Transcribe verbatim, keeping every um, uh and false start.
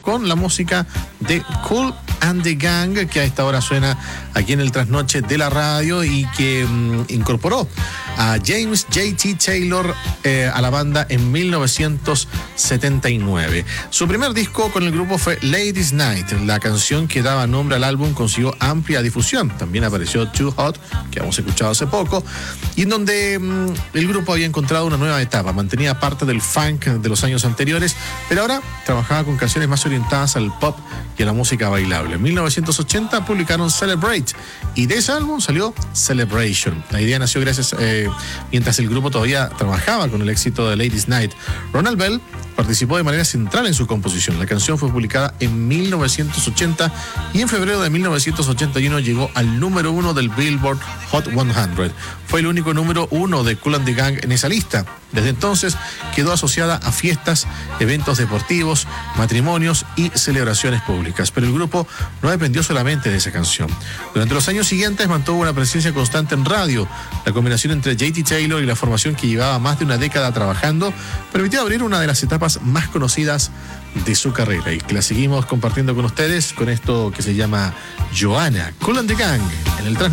con la música de Kool and the Gang, que a esta hora suena aquí en el Trasnoche de la radio y que mmm, incorporó a James J T Taylor eh, a la banda en mil novecientos setenta y nueve. Su primer disco con el grupo fue Ladies Night. La canción que daba nombre al álbum consiguió amplia difusión. También apareció Too Hot, que hemos escuchado hace poco, y en donde mmm, el grupo había encontrado una nueva etapa. Mantenía parte del funk de los años anteriores, pero ahora trabajaba con canciones más orientadas al pop y a la música bailable. En mil novecientos ochenta publicaron Celebrate y de ese álbum salió Celebration. La idea nació gracias eh, mientras el grupo todavía trabajaba con el éxito de Ladies Night. Ronald Bell participó de manera central en su composición. La canción fue publicada en mil novecientos ochenta y en febrero de mil novecientos ochenta y uno llegó al número uno del Billboard Hot cien. Fue el único número uno de Kool and the Gang en esa lista. Desde entonces quedó asociada a fiestas, eventos deportivos, matrimonios y celebraciones públicas. Pero el grupo no dependió solamente de esa canción. Durante los años siguientes mantuvo una presencia constante en radio. La combinación entre J T Taylor y la formación que llevaba más de una década trabajando permitió abrir una de las etapas más conocidas de su carrera y que la seguimos compartiendo con ustedes con esto que se llama Joanna. Kool and the Gang en el